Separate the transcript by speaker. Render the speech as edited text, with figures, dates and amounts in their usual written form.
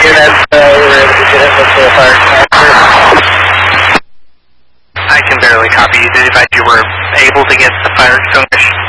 Speaker 1: I can barely copy you. Did you were able to get the fire extinguished?